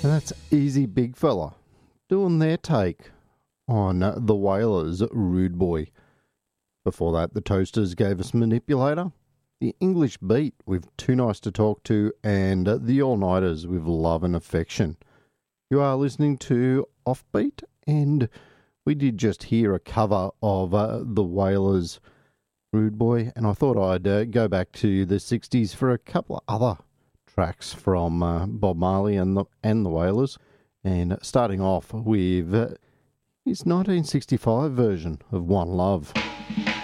And that's Easy Big Fella doing their take on the Wailers' Rude Boy. Before that, the Toasters gave us Manipulator, the English Beat with Too Nice to Talk To, and the All-Nighters with Love and Affection. You are listening to Offbeat, and we did just hear a cover of the Wailers' Rude Boy, and I thought I'd go back to the 60s for a couple of other tracks from Bob Marley and the Wailers, and starting off with his 1965 version of One Love.